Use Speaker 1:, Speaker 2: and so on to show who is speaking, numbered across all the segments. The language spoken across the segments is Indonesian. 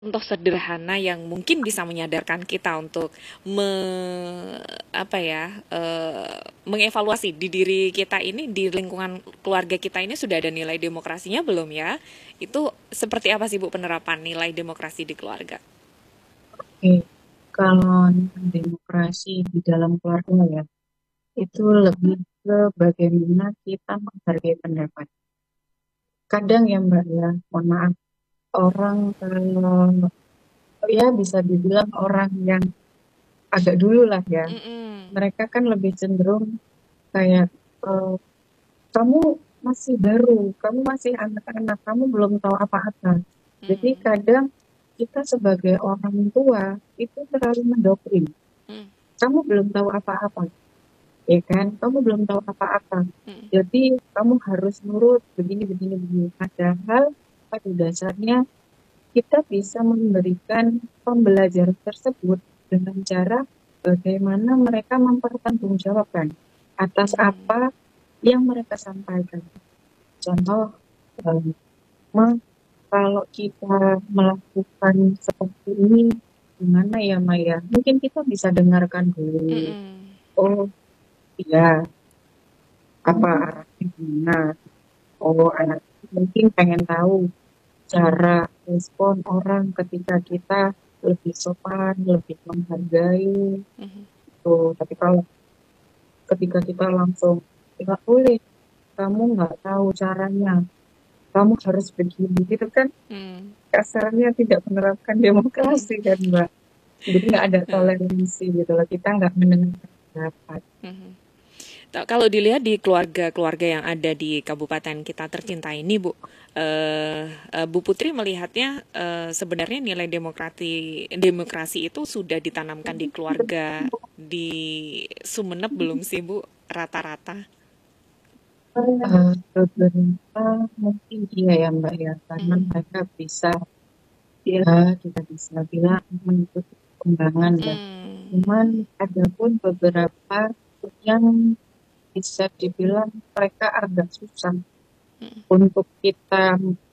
Speaker 1: contoh sederhana yang mungkin bisa menyadarkan kita untuk me, apa ya mengevaluasi di diri kita ini, di lingkungan keluarga kita ini sudah ada nilai demokrasinya belum ya? Itu seperti apa sih Bu penerapan nilai demokrasi di keluarga?
Speaker 2: Oke, kalau demokrasi di dalam keluarga ya, itu lebih ke bagaimana kita menghargai pendapat. Kadang ya Mbak ya, mohon maaf, orang kalau ya bisa dibilang orang yang agak dulu lah ya,
Speaker 1: Mm-mm.
Speaker 2: mereka kan lebih cenderung kayak eh, kamu masih baru, kamu masih anak-anak, kamu belum tahu apa-apa. Jadi
Speaker 1: Mm.
Speaker 2: kadang kita sebagai orang tua itu terlalu mendoktrin.
Speaker 1: Mm.
Speaker 2: Kamu belum tahu apa-apa, ya kan? Kamu belum tahu apa-apa.
Speaker 1: Mm.
Speaker 2: Jadi kamu harus nurut begini, begini, begini. Padahal pada dasarnya kita bisa memberikan pembelajaran tersebut dengan cara bagaimana mereka mempertanggungjawabkan atas
Speaker 1: Mm.
Speaker 2: apa yang mereka sampaikan. Contoh, eh, Ma, kalau kita melakukan seperti ini, gimana ya Maya? Mungkin kita bisa dengarkan dulu.
Speaker 1: Mm.
Speaker 2: Oh, iya, apa arahnya gimana? Oh, anak mungkin pengen tahu cara respon orang ketika kita lebih sopan, lebih menghargai
Speaker 1: Mm.
Speaker 2: itu. Tapi kalau ketika kita langsung tidak boleh, kamu nggak tahu caranya, kamu harus begini, gitu kan?
Speaker 1: Mm.
Speaker 2: Kasarnya tidak menerapkan demokrasi kan, Mbak. Jadi nggak ada toleransi gitu loh. Kita nggak mendengarkan pendapat.
Speaker 1: Mm. Kalau dilihat di keluarga-keluarga yang ada di kabupaten kita tercinta ini, Bu, Bu Putri melihatnya sebenarnya nilai demokrasi itu sudah ditanamkan di keluarga di Sumeneb belum sih, Bu? Rata-rata.
Speaker 2: Beberapa mungkin iya ya Mbak ya, karena
Speaker 1: Mm.
Speaker 2: mereka bisa, ya kita bisa bilang mengikuti perkembangan ya.
Speaker 1: Mm.
Speaker 2: Cuman ada pun beberapa yang bisa dibilang mereka agak susah untuk kita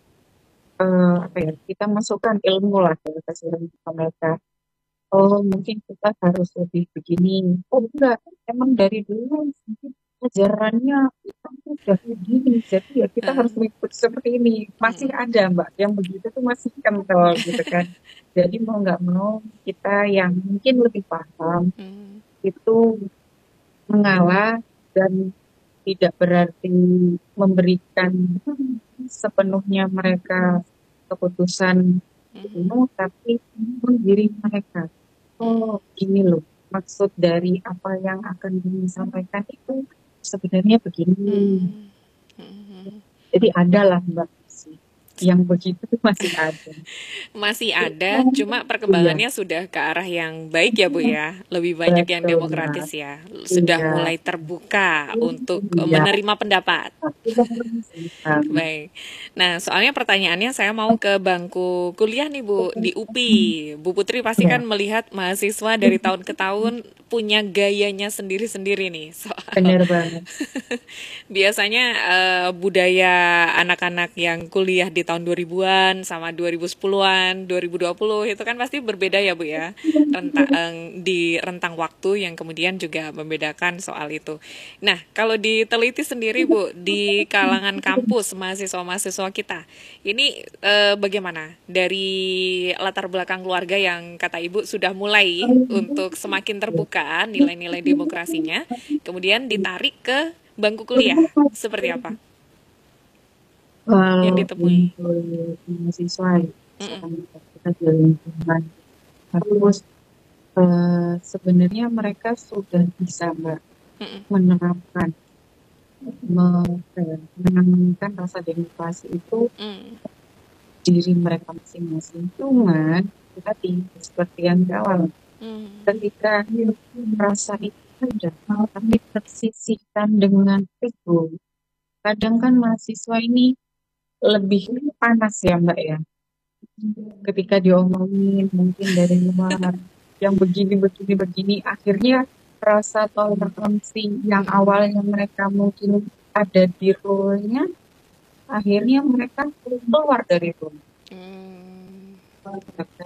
Speaker 2: apa ya, kita masukkan ilmu lah ya ke mereka. Oh, mungkin kita harus lebih begini. Oh, enggak, emang dari dulu mungkin ajarannya itu udah begini. Jadi ya kita harus mengikut seperti ini. Masih ada, Mbak, yang begitu tuh masih kental gitu kan. Jadi mau nggak mau kita yang mungkin lebih paham
Speaker 1: Mm.
Speaker 2: itu mengalah dan tidak berarti memberikan sepenuhnya mereka keputusan penuh, tapi diri mereka. Oh, gini loh. Maksud dari apa yang akan disampaikan itu sebenarnya begini.
Speaker 1: Mm. Mm.
Speaker 2: Jadi ada lah Mbak sih. Yang begitu tuh masih ada.
Speaker 1: Masih ada, cuma
Speaker 2: Iya,
Speaker 1: perkembangannya sudah ke arah yang baik ya Bu ya. Lebih banyak yang
Speaker 2: betul Mbak.
Speaker 1: demokratis ya. Sudah
Speaker 2: Iya,
Speaker 1: mulai terbuka untuk
Speaker 2: iya.
Speaker 1: menerima pendapat.
Speaker 2: Kita harus bisa.
Speaker 1: Baik. Nah, soalnya pertanyaannya saya mau ke bangku kuliah nih Bu, di UPI. Bu Putri pasti
Speaker 2: Ya,
Speaker 1: kan melihat mahasiswa dari tahun ke tahun punya gayanya sendiri-sendiri nih soal
Speaker 2: benar banget.
Speaker 1: biasanya budaya anak-anak yang kuliah di tahun 2000-an sama 2010-an, 2020 itu kan pasti berbeda ya Bu ya. Di rentang waktu yang kemudian juga membedakan soal itu. Nah, kalau diteliti sendiri Bu, di kalangan kampus mahasiswa-mahasiswa kita, ini bagaimana dari latar belakang keluarga yang kata Ibu sudah mulai untuk semakin terbuka nilai-nilai demokrasinya, kemudian ditarik ke bangku kuliah seperti apa yang
Speaker 2: Kalau
Speaker 1: ditemui?
Speaker 2: untuk mahasiswa ya,
Speaker 1: Mm-mm.
Speaker 2: misalkan kita di lingkungan kampus, sebenarnya mereka sudah bisa Mbak
Speaker 1: Mm-mm.
Speaker 2: menerapkan, menanamkan rasa demokrasi itu
Speaker 1: Mm.
Speaker 2: diri mereka masing-masing. Cuman tadi seperti yang di awal,
Speaker 1: Mm.
Speaker 2: ketika rasa itu ada, tapi tersisihkan dengan ego. Kadang kan mahasiswa ini lebih panas ya Mbak ya. Ketika diomongin mungkin dari luar yang begini begini begini, akhirnya rasa toleransi yang awalnya mereka mungkin ada di role-nya, akhirnya mereka keluar dari role.
Speaker 1: Mm.
Speaker 2: terkait